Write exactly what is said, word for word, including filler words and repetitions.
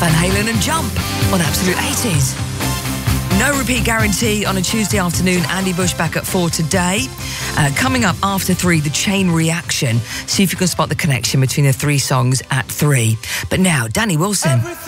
Van Halen and Jump on Absolute eighties. No repeat guarantee on a Tuesday afternoon. Andy Bush back at four today. Uh, coming up after three, the Chain Reaction. See if you can spot the connection between the three songs at three. But now, Danny Wilson.